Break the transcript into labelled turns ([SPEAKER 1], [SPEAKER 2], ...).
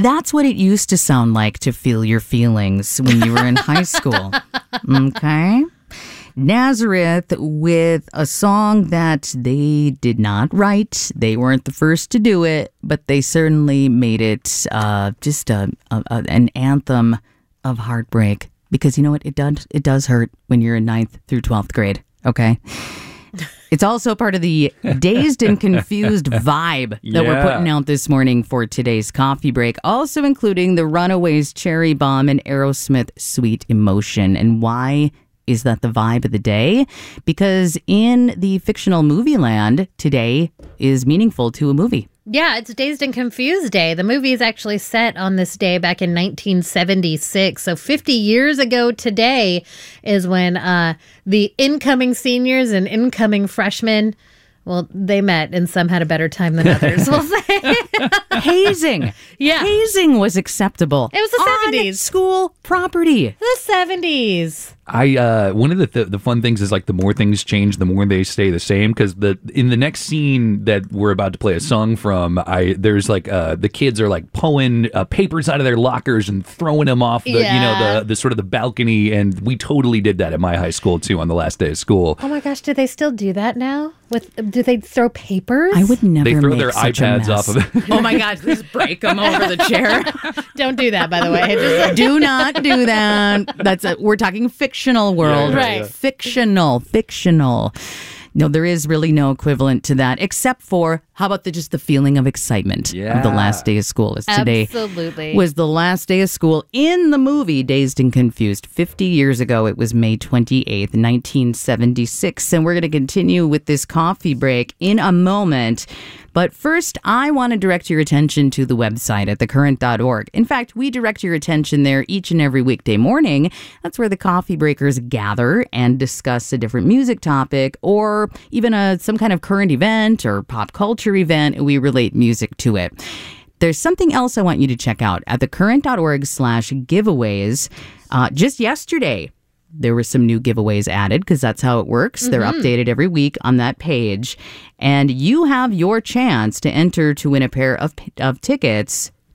[SPEAKER 1] That's what it used to sound like to feel your feelings when you were in high school. Okay? Nazareth with a song that they did not write. They weren't the first to do it, but they certainly made it just an anthem of heartbreak. Because you know what? It does hurt when you're in 9th through 12th grade. Okay? It's also part of the Dazed and Confused vibe that we're putting out this morning for today's coffee break. Also including the Runaways Cherry Bomb and Aerosmith Sweet Emotion. And why is that the vibe of the day? Because in the fictional movie land, today is meaningful to a movie.
[SPEAKER 2] Yeah, it's Dazed and Confused Day. The movie is actually set on this day back in 1976. So 50 years ago today is when the incoming seniors and incoming freshmen, well, they met and some had a better time than others, we'll say.
[SPEAKER 1] Hazing.
[SPEAKER 2] Yeah.
[SPEAKER 1] Hazing was acceptable.
[SPEAKER 2] It was the 70s.
[SPEAKER 1] On school property.
[SPEAKER 2] The 70s.
[SPEAKER 3] One of the fun things is like the more things change, the more they stay the same. Because in the next scene that we're about to play a song from, there's like the kids are like pulling papers out of their lockers and throwing them off the sort of the balcony, and we totally did that at my high school too on the last day of school.
[SPEAKER 2] Oh my gosh, do they still do that now? Do they throw papers?
[SPEAKER 1] I would never.
[SPEAKER 3] They throw
[SPEAKER 1] make
[SPEAKER 3] their
[SPEAKER 1] such a
[SPEAKER 3] iPads
[SPEAKER 1] mess.
[SPEAKER 3] off of it.
[SPEAKER 1] Oh my God, just break them over the chair.
[SPEAKER 2] Don't do that, by the way.
[SPEAKER 1] Do not do that. We're talking fictional world.
[SPEAKER 2] Right.
[SPEAKER 1] Fictional. No, there is really no equivalent to that, except for, how about just the feeling of excitement of the last day of school? As today
[SPEAKER 2] Absolutely.
[SPEAKER 1] was the last day of school in the movie Dazed and Confused. 50 years ago, it was May 28th, 1976. And we're going to continue with this coffee break in a moment. But first, I want to direct your attention to the website at thecurrent.org. In fact, we direct your attention there each and every weekday morning. That's where the coffee breakers gather and discuss a different music topic or even some kind of current event or pop culture event, and we relate music to it. There's something else I want you to check out at thecurrent.org/giveaways. Just yesterday, there were some new giveaways added because that's how it works. They're updated every week on that page. And you have your chance to enter to win a pair of tickets